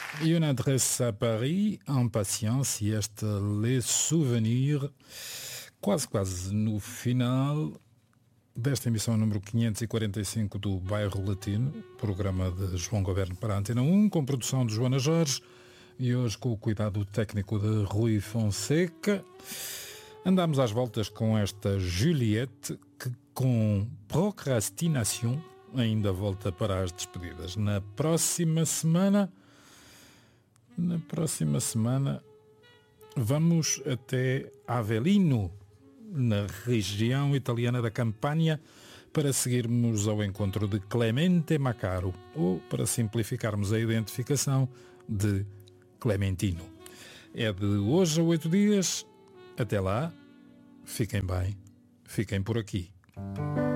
Une adresse à Paris, en patience, e este Les Souvenirs, quase no final desta emissão número 545 do Bairro Latino, programa de João Governo para a Antena 1, com produção de Joana Jorge, e hoje com o cuidado técnico de Rui Fonseca. Andamos às voltas com esta Juliette, que com procrastinação ainda volta para as despedidas. Na próxima semana vamos até Avellino, na região italiana da Campania, para seguirmos ao encontro de Clemente Macaro, ou, para simplificarmos a identificação, de Clementino. É de hoje a 8 dias. Até lá, fiquem bem, fiquem por aqui.